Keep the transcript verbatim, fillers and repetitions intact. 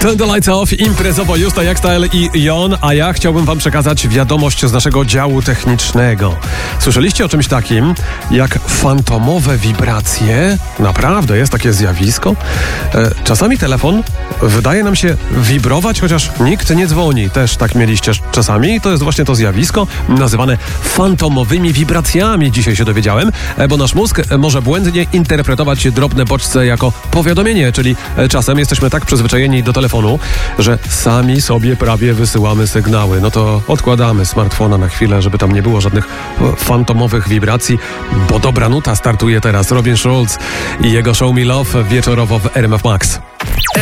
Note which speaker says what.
Speaker 1: Turn the lights off, imprezowo Justa Jackstyle i Jon, a ja chciałbym wam przekazać wiadomość z naszego działu technicznego. Słyszeliście o czymś takim jak fantomowe wibracje? Naprawdę, jest takie zjawisko? E, czasami telefon wydaje nam się wibrować, chociaż nikt nie dzwoni. Też tak mieliście czasami. To jest właśnie to zjawisko nazywane fantomowymi wibracjami. Dzisiaj się dowiedziałem, e, bo nasz mózg może błędnie interpretować drobne bodźce jako powiadomienie, czyli czasem jesteśmy tak przyzwyczajeni do telefonu, że sami sobie prawie wysyłamy sygnały. No to odkładamy smartfona na chwilę, żeby tam nie było żadnych fantomowych wibracji, bo dobra nuta startuje teraz. Robin Schulz i jego Show Me Love wieczorowo w R M F Max.